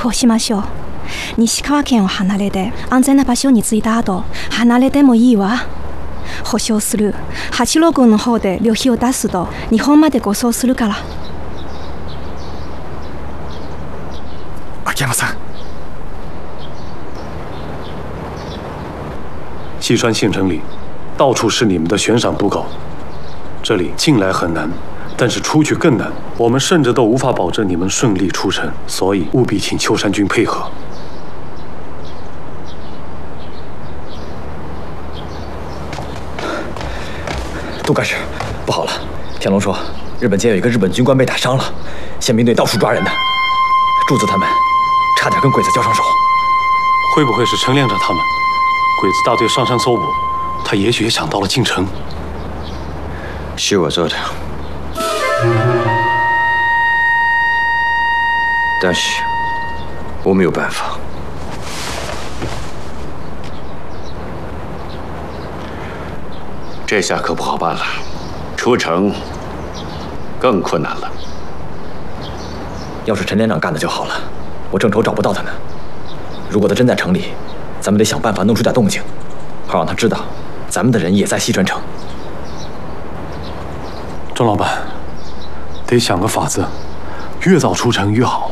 こうしましょう。西川県を離れて安全な場所に着いた後、離れてもいいわ。保証する。八郎郡の方で旅費を出すと日本まで護送するから。 秋山さん。 西川县城里，到处是你们的悬赏布告，这里进来很难，但是出去更难。我们甚至都无法保证你们顺利出城，所以务必请秋山君配合。 杜干事，不好了！田龙说，日本街有一个日本军官被打伤了，宪兵队到处抓人呢。柱子他们差点跟鬼子交上手。 会不会是陈连长他们？鬼子大队上山搜捕，他也许也想到了进城。 是我做的，但是我没有办法。 这下可不好办了，出城更困难了。 要是陈连长干的就好了，我正愁找不到他呢。如果他真在城里，咱们得想办法弄出点动静，好让他知道咱们的人也在西川城。 钟老板，得想个法子，越早出城越好。